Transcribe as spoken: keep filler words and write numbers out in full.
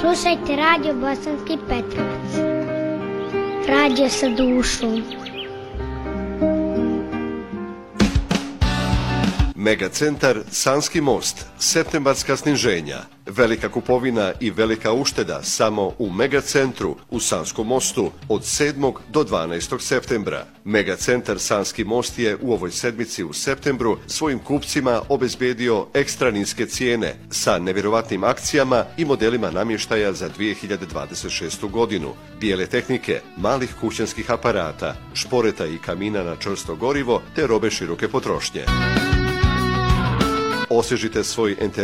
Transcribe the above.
Slušajte Radio Bosanski Petrovac. Radio sa dušom. Megacentar Sanski most, septembarska sniženja, velika kupovina i velika ušteda samo u Megacentru u Sanskom mostu od sedmog do dvanaestog septembra. Megacentar Sanski most je u ovoj sedmici u septembru svojim kupcima obezbedio ekstra niske cijene sa nevjerovatnim akcijama i modelima namještaja za dvije hiljade dvadeset šestu godinu, bijele tehnike, malih kućanskih aparata, šporeta i kamina na čvrsto gorivo te robe široke potrošnje. Osvježite svoj